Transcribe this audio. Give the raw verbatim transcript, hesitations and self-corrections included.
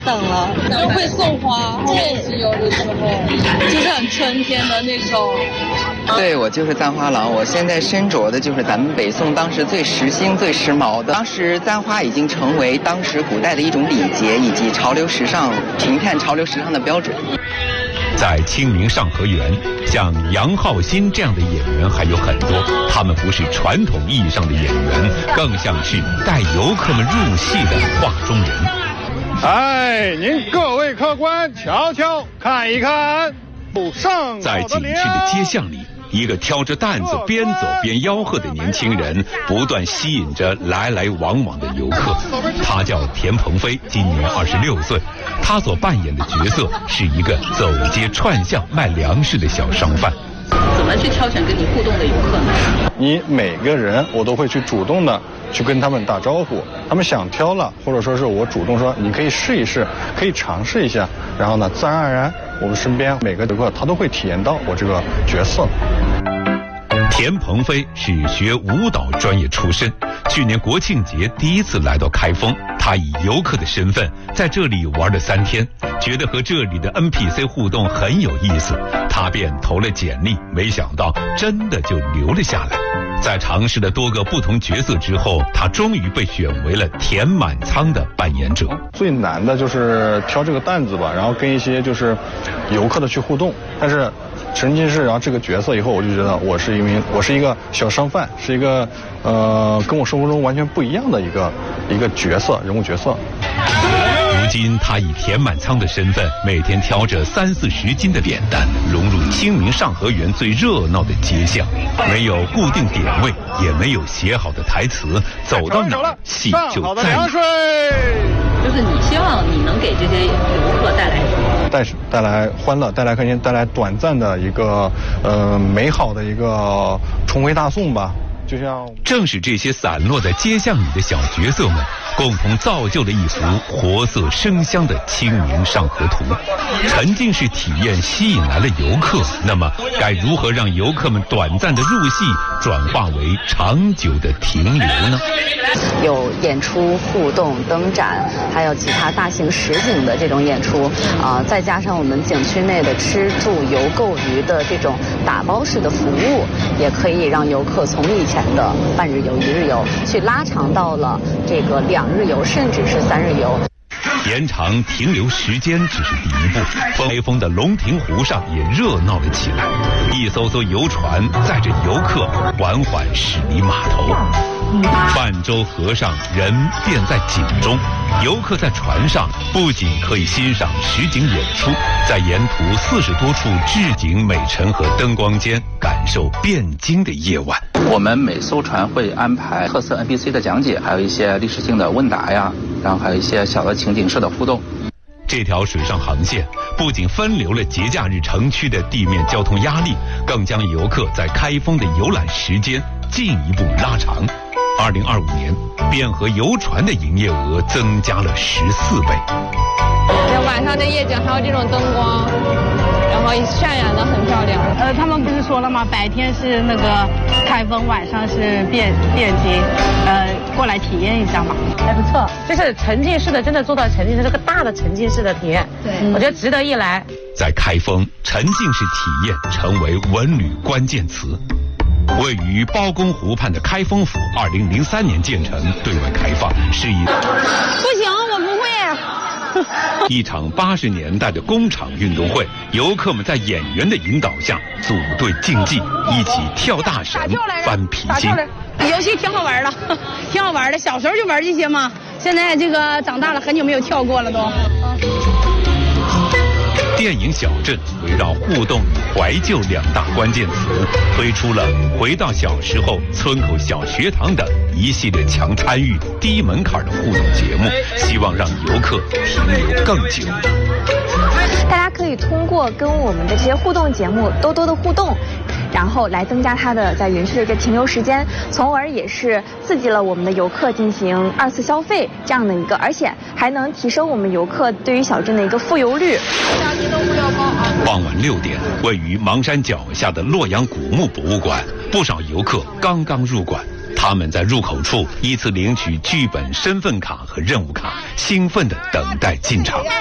等了，就会送花，后面是有的时候，就是很春天的那种。 对，我就是簪花郎，我现在身着的就是咱们北宋当时最时兴、最时髦的。当时簪花已经成为当时古代的一种礼节以及潮流时尚、评判潮流时尚的标准。 在清明上河园，像杨浩新这样的演员还有很多，他们不是传统意义上的演员，更像是带游客们入戏的画中人。 哎，您各位客官瞧瞧看一看，上在景致的街巷里，一个挑着担子边走边吆喝的年轻人，不断吸引着来来往往的游客。他叫田鹏飞，今年二十六岁。他所扮演的角色是一个走街串巷卖粮食的小商贩。 怎么去挑选跟你互动的游客呢？ 你每个人我都会去主动的去跟他们打招呼，他们想挑了，或者说是我主动说你可以试一试，可以尝试一下，然后呢，自然而然我们身边每个游客他都会体验到我这个角色。 田鹏飞是学舞蹈专业出身，去年国庆节第一次来到开封，他以游客的身份在这里玩了三天，觉得和这里的 N P C 互动很有意思，他便投了简历，没想到真的就留了下来。在尝试了多个不同角色之后，他终于被选为了田满仓的扮演者。 最难的就是挑这个担子吧，然后跟一些就是游客的去互动，但是沉浸式然后这个角色以后，我就觉得我是一名我是一个小商贩，是一个呃跟我生活中完全不一样的一个一个角色人物角色。 如今他以田满仓的身份，每天挑着三四十斤的扁担，融入清明上河园最热闹的街巷。没有固定点位，也没有写好的台词，走到哪儿戏就在哪儿。 就是你希望你能给这些游客带来什么？ 带带来欢乐，带来开心，带来短暂的一个呃美好的一个重回大宋吧。就像正是这些散落在街巷里的小角色们，共同造就了一幅活色生香的清明上河图。沉浸式体验吸引来了游客，那么该如何让游客们短暂的入戏转化为长久的停留呢？ 有演出、互动、灯展，还有其他大型实景的这种演出啊、呃，再加上我们景区内的吃住游购娱的这种打包式的服务，也可以让游客从以前的半日游、一日游，去拉长到了这个两日游，甚至是三日游。 延长停留时间只是第一步，开封的龙亭湖上也热闹了起来，一艘艘游船载着游客缓缓驶离码头。泛舟河上，人便在景中。游客在船上不仅可以欣赏实景演出，在沿途四十多处置景美陈和灯光间感受汴京的夜晚。 我们每艘船会安排特色 N P C 的讲解，还有一些历史性的问答呀，然后还有一些小的情景式的互动。 这条水上航线不仅分流了节假日城区的地面交通压力，更将游客在开封的游览时间进一步拉长。二零二五年，汴河游船的营业额增加了十四倍。 晚上的夜景还有这种灯光，然后渲染得很漂亮。 呃，他们不是说了吗？白天是那个开封，晚上是汴汴京，呃，过来体验一下嘛， 还不错。就是沉浸式的，真的做到沉浸式，这个大的沉浸式的体验，对，我觉得值得一来。 在开封，沉浸式体验成为文旅关键词。位于包公湖畔的开封府，二零零三年建成，对外开放，是一不行，我不会。 一场八十年代的工厂运动会，游客们在演员的引导下组队竞技，一起跳大绳、翻皮筋。 游戏挺好玩的，挺好玩的。小时候就玩这些嘛，现在这个长大了，很久没有跳过了都。 电影小镇围绕互动与怀旧两大关键词，推出了回到小时候、村口小学堂等一系列强参与、低门槛的互动节目，希望让游客停留更久。 大家可以通过跟我们的这些互动节目多多的互动，然后来增加它的在园区的这停留时间，从而也是刺激了我们的游客进行二次消费这样的一个，而且还能提升我们游客对于小镇的一个富游率。 傍晚六点，位于邙山脚下的洛阳古墓博物馆，不少游客刚刚入馆。 他们在入口处依次领取剧本、身份卡和任务卡，兴奋地等待进场。